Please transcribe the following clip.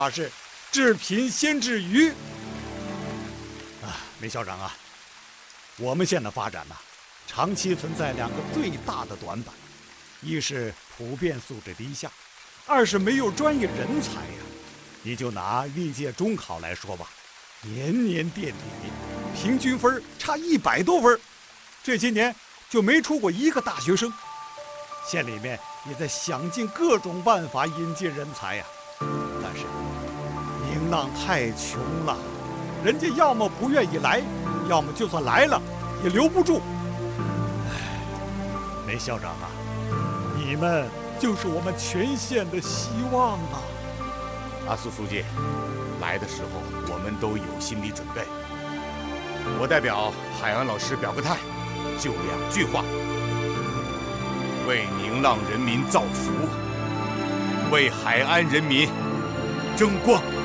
是治贫先治愚。梅校长啊，我们县的发展长期存在2个最大的短板，一是普遍素质低下，二是没有专业人才呀。你就拿历届中考来说吧，年年垫底，平均分差100多分，这些年就没出过一个大学生。县里面也在想尽各种办法引进人才呀，但是宁浪太穷了，人家要么不愿意来，要么就算来了也留不住。梅校长啊，你们就是我们全县的希望啊！ 苏书记，来的时候我们都有心理准备。我代表海安老师表个态，就2句话：为宁浪人民造福，为海安人民争光。